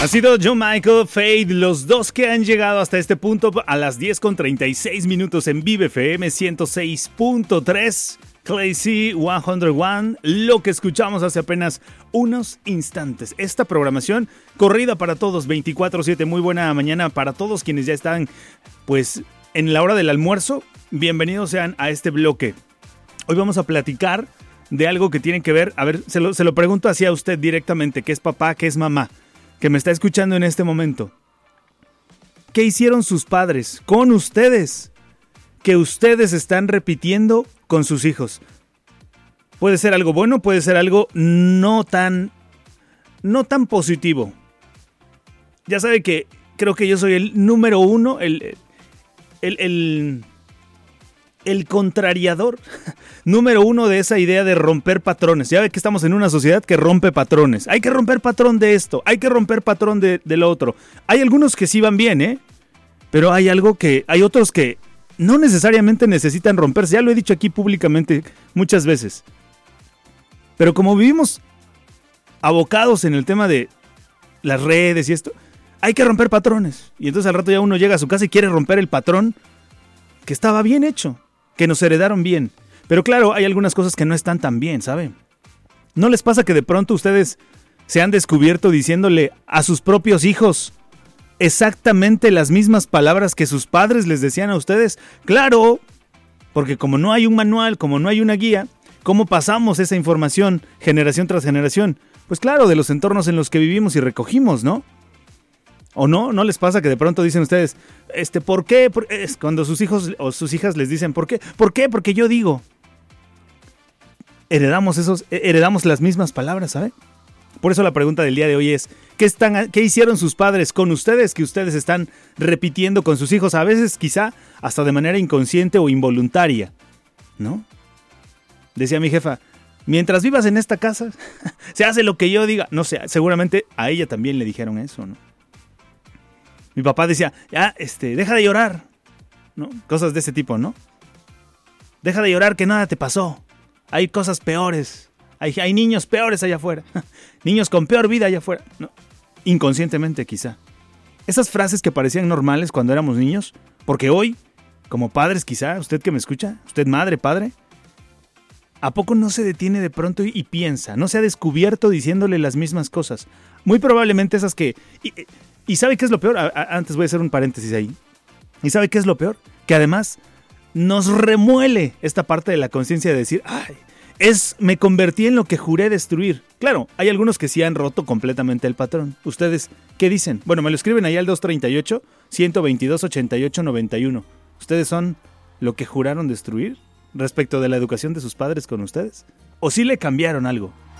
Ha sido John Michael, Fade, los dos que han llegado hasta este punto a las 10:36 en Vive FM 106.3, Clazy 101, lo que escuchamos hace apenas unos instantes. Esta programación corrida para todos, 24/7, muy buena mañana para todos quienes ya están pues en la hora del almuerzo. Bienvenidos sean a este bloque. Hoy vamos a platicar de algo que tiene que ver, a ver, se lo pregunto hacia usted directamente, que es papá, que es mamá, que me está escuchando en este momento. ¿Qué hicieron sus padres con ustedes que ustedes están repitiendo con sus hijos? Puede ser algo bueno, puede ser algo no tan positivo. Ya sabe que creo que yo soy el número uno, el contrariador número uno de esa idea de romper patrones. Ya ve que estamos en una sociedad que rompe patrones. Hay que romper patrón de esto, hay que romper patrón de lo otro. Hay algunos que sí van bien, pero hay otros que no necesariamente necesitan romperse. Ya lo he dicho aquí públicamente muchas veces. Pero como vivimos abocados en el tema de las redes y esto, hay que romper patrones. Y entonces al rato ya uno llega a su casa y quiere romper el patrón que estaba bien hecho, que nos heredaron bien. Pero claro, hay algunas cosas que no están tan bien, ¿saben? ¿No les pasa que de pronto ustedes se han descubierto diciéndole a sus propios hijos exactamente las mismas palabras que sus padres les decían a ustedes? Claro, porque como no hay un manual, como no hay una guía, ¿cómo pasamos esa información generación tras generación? Pues claro, de los entornos en los que vivimos y recogimos, ¿no? ¿O no? ¿No les pasa que de pronto dicen ustedes, ¿por qué? Cuando sus hijos o sus hijas les dicen, ¿por qué? ¿Por qué? Porque yo digo. Heredamos las mismas palabras, ¿sabe? Por eso la pregunta del día de hoy es, ¿qué hicieron sus padres con ustedes que ustedes están repitiendo con sus hijos? A veces quizá hasta de manera inconsciente o involuntaria, ¿no? Decía mi jefa, mientras vivas en esta casa, se hace lo que yo diga. No sé, seguramente a ella también le dijeron eso, ¿no? Mi papá decía, ya, deja de llorar, ¿no? Cosas de ese tipo, ¿no? Deja de llorar que nada te pasó. Hay cosas peores. Hay niños peores allá afuera. Niños con peor vida allá afuera. No, inconscientemente quizá. Esas frases que parecían normales cuando éramos niños, porque hoy, como padres quizá, usted que me escucha, usted madre, padre, ¿a poco no se detiene de pronto y piensa? ¿No se ha descubierto diciéndole las mismas cosas? Muy probablemente esas que... ¿Y sabe qué es lo peor? Antes voy a hacer un paréntesis ahí. ¿Y sabe qué es lo peor? Que además nos remuele esta parte de la conciencia de decir, ay, me convertí en lo que juré destruir. Claro, hay algunos que sí han roto completamente el patrón. ¿Ustedes qué dicen? Bueno, me lo escriben ahí al 238-122-8891. ¿Ustedes son lo que juraron destruir respecto de la educación de sus padres con ustedes? ¿O sí le cambiaron algo?